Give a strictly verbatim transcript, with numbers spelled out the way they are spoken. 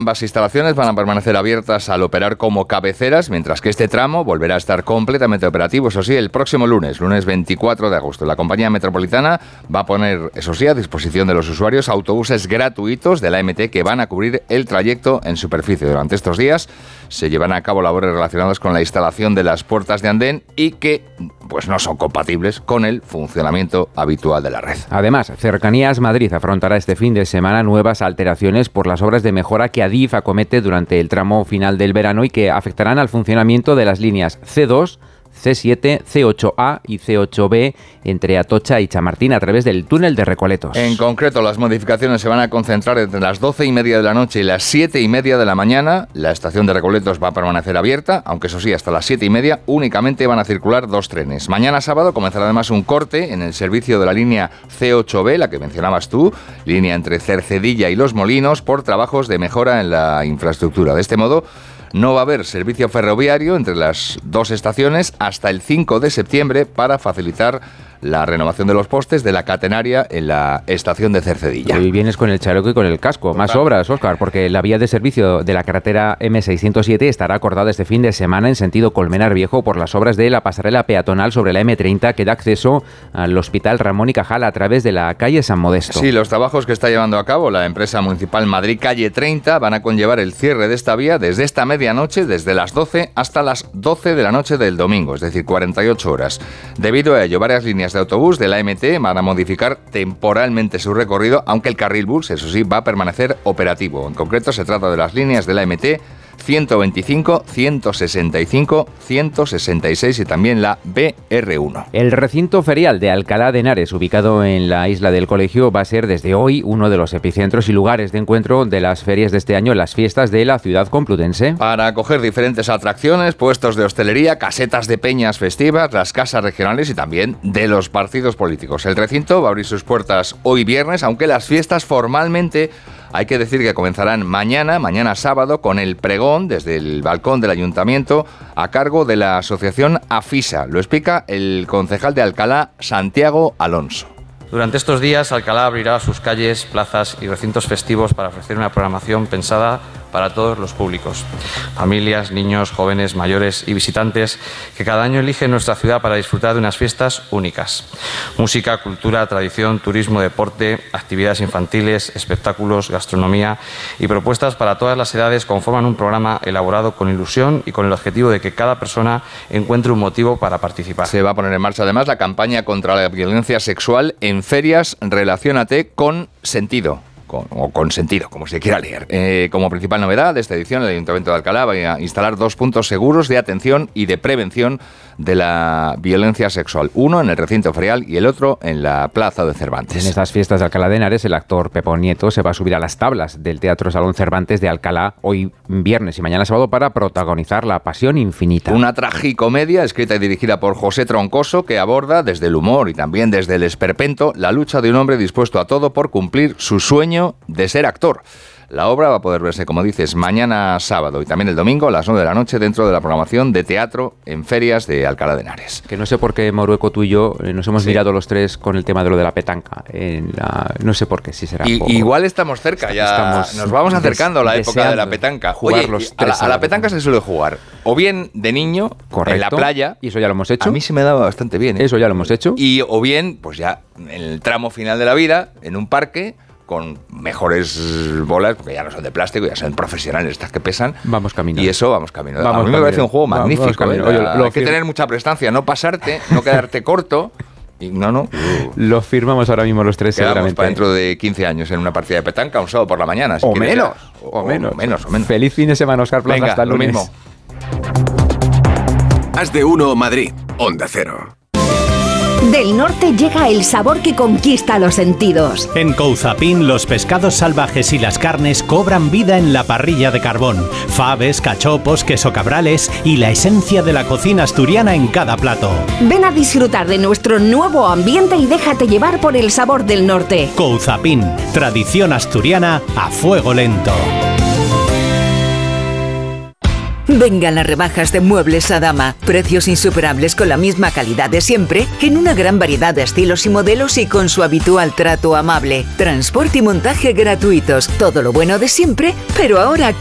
Ambas instalaciones van a permanecer abiertas al operar como cabeceras, mientras que este tramo volverá a estar completamente operativo, eso sí, el próximo lunes, lunes veinticuatro de agosto. La compañía metropolitana va a poner, eso sí, a disposición de los usuarios autobuses gratuitos de la M T que van a cubrir el trayecto en superficie. Durante estos días se llevan a cabo labores relacionadas con la instalación de las puertas de andén y que pues no son compatibles con el funcionamiento habitual de la red. Además, Cercanías Madrid afrontará este fin de semana nuevas alteraciones por las obras de mejora que Adif acomete durante el tramo final del verano y que afectarán al funcionamiento de las líneas C dos, C siete, C ocho A y C ocho B entre Atocha y Chamartín a través del túnel de Recoletos. En concreto, las modificaciones se van a concentrar entre las doce y media de la noche y las siete y media de la mañana. La estación de Recoletos va a permanecer abierta, aunque eso sí, hasta las siete y media únicamente van a circular dos trenes. Mañana sábado comenzará además un corte en el servicio de la línea C ocho B, la que mencionabas tú, línea entre Cercedilla y Los Molinos, por trabajos de mejora en la infraestructura. De este modo, no va a haber servicio ferroviario entre las dos estaciones hasta el cinco de septiembre para facilitar la renovación de los postes de la catenaria en la estación de Cercedilla. Hoy vienes con el chaleco y con el casco. Más obras, Óscar, porque la vía de servicio de la carretera eme seiscientos siete estará acordada este fin de semana en sentido Colmenar Viejo por las obras de la pasarela peatonal sobre la eme treinta que da acceso al Hospital Ramón y Cajal a través de la calle San Modesto. Sí, los trabajos que está llevando a cabo la empresa municipal Madrid Calle treinta van a conllevar el cierre de esta vía desde esta medianoche, desde las doce hasta las doce de la noche del domingo, es decir, cuarenta y ocho horas. Debido a ello, varias líneas de autobús de la eme te van a modificar temporalmente su recorrido, aunque el carril bus, eso sí, va a permanecer operativo. En concreto, se trata de las líneas de la eme te ciento veinticinco, ciento sesenta y cinco, ciento sesenta y seis y también la be erre uno. El recinto ferial de Alcalá de Henares, ubicado en la isla del Colegio, va a ser desde hoy uno de los epicentros y lugares de encuentro de las ferias de este año, las fiestas de la ciudad complutense. Para acoger diferentes atracciones, puestos de hostelería, casetas de peñas festivas, las casas regionales y también de los partidos políticos. El recinto va a abrir sus puertas hoy viernes, aunque las fiestas formalmente hay que decir que comenzarán mañana, mañana sábado, con el pregón desde el balcón del ayuntamiento a cargo de la asociación AFISA. Lo explica el concejal de Alcalá, Santiago Alonso. Durante estos días, Alcalá abrirá sus calles, plazas y recintos festivos para ofrecer una programación pensada para todos los públicos, familias, niños, jóvenes, mayores y visitantes que cada año eligen nuestra ciudad para disfrutar de unas fiestas únicas. Música, cultura, tradición, turismo, deporte, actividades infantiles, espectáculos, gastronomía y propuestas para todas las edades conforman un programa elaborado con ilusión y con el objetivo de que cada persona encuentre un motivo para participar. Se va a poner en marcha además la campaña contra la violencia sexual en ferias Relaciónate con Sentido. Con, o con sentido, como se quiera leer. Eh, como principal novedad de esta edición, el Ayuntamiento de Alcalá va a instalar dos puntos seguros de atención y de prevención de la violencia sexual. Uno en el recinto ferial y el otro en la Plaza de Cervantes. En estas fiestas de Alcalá de Henares, el actor Pepo Nieto se va a subir a las tablas del Teatro Salón Cervantes de Alcalá hoy viernes y mañana sábado para protagonizar La Pasión Infinita. Una tragicomedia escrita y dirigida por José Troncoso que aborda desde el humor y también desde el esperpento la lucha de un hombre dispuesto a todo por cumplir su sueño de ser actor. La obra va a poder verse, como dices, mañana sábado y también el domingo a las nueve de la noche dentro de la programación de teatro en ferias de Alcalá de Henares. Que no sé por qué, Morueco, tú y yo eh, nos hemos sí. mirado los tres con el tema de lo de la petanca. En la, no sé por qué, si será. Y, poco, igual estamos cerca, ya estamos nos vamos acercando a la época de la petanca. Oye, los a, la, a la petanca se suele jugar o bien de niño, correcto, en la playa. Y eso ya lo hemos hecho. A mí se me daba bastante bien. ¿eh? Eso ya lo hemos hecho. Y o bien, pues ya en el tramo final de la vida, en un parque, con mejores bolas, porque ya no son de plástico, ya son profesionales estas que pesan. Vamos caminando. Y eso, vamos caminando. Vamos a mí me camino. parece un juego magnífico. Vamos, ¿eh? Oye, lo Hay que tener mucha prestancia, no pasarte, no quedarte corto. Y no, no. Lo firmamos ahora mismo los tres, Quedamos seguramente. para dentro de quince años en una partida de petanca, un sábado por la mañana. Si o, menos, o, o, menos. o menos. O menos. Feliz fin de semana, Óscar Plaza. Venga, hasta el lo lunes. mismo. Haz de uno Madrid, Onda Cero. Del norte llega el sabor que conquista los sentidos. En Couzapin, los pescados salvajes y las carnes cobran vida en la parrilla de carbón. Faves, cachopos, queso cabrales y la esencia de la cocina asturiana en cada plato. Ven a disfrutar de nuestro nuevo ambiente y déjate llevar por el sabor del norte. Couzapin, tradición asturiana a fuego lento. Vengan las rebajas de Muebles Adama. Precios insuperables con la misma calidad de siempre, en una gran variedad de estilos y modelos y con su habitual trato amable. Transporte y montaje gratuitos. Todo lo bueno de siempre, pero ahora